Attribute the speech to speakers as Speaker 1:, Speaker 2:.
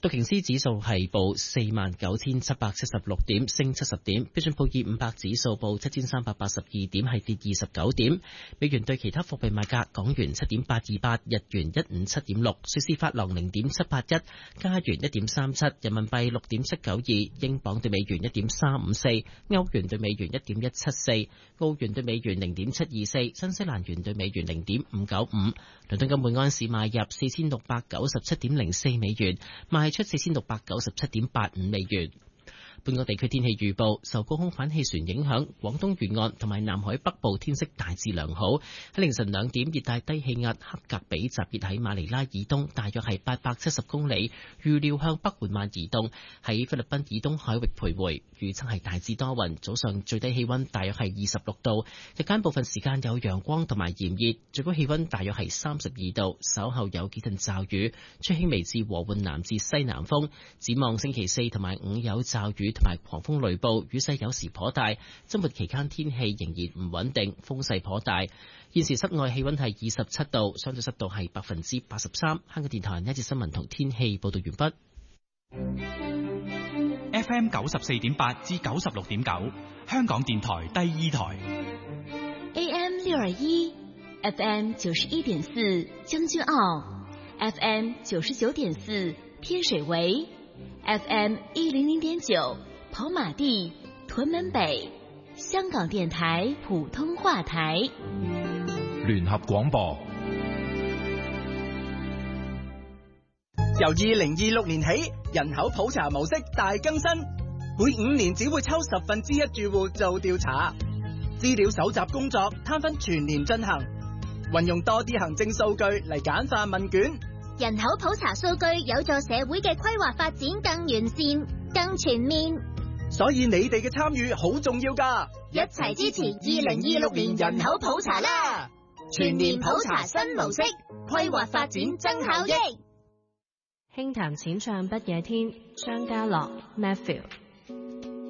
Speaker 1: 道瓊斯指數係報49,776點，升70點；標準普爾500指數報7,382點，係跌29點。美元對其他貨幣賣價：港元7.828，日元157.6，瑞士法郎0.781，加元1.37，人民幣6.792，英鎊對美元1.354，歐元對美元1.174，澳元對美元0.724，新西蘭元對美元0.595。倫敦金每安士買入4697.04美元，賣出4697.85美元。本港地區天氣預報，受高空反氣旋影響，廣東沿岸同埋南海北部天色大致良好。喺凌晨2點，熱帶低氣壓克格比集結喺馬尼拉以東，大約係870公里，預料向北緩慢移動，喺菲律賓以東海域徘徊。預測係大致多雲，早上最低氣溫大約係26度，日間部分時間有陽光同埋炎熱，最高氣溫大約係32度。稍後有幾陣驟雨，吹輕微至和緩南至西南風。展望星期4同埋5有驟雨同埋狂風雷暴，雨勢有時頗大。周末期間天氣仍然唔穩定，風勢頗大。現時室外氣溫係27度，相對濕度係83%。香港電台呢一節新聞同天氣報道完畢。
Speaker 2: FM 94.8至96.9，香港電台第二台。
Speaker 3: AM 621 FM 91.4將軍澳 FM 99.4天水圍 FM 100.9跑馬地屯門北，香港電台普通話台。
Speaker 4: 聯合廣播。
Speaker 5: 由2026年起，人口普查模式大更新，每5年只會抽1/10住戶做調查，資料搜集工作攤分全年進行，運用多啲行政數據嚟簡化問卷。
Speaker 6: 人口普查數據有助社會嘅規劃發展更完善、更全面。
Speaker 5: 所以你哋嘅參與好重要㗎，
Speaker 6: 一齊支持2026年人口普查啦！全年普查新模式，規劃發展增效益。
Speaker 7: 輕談淺唱不夜天，張家樂 Matthew。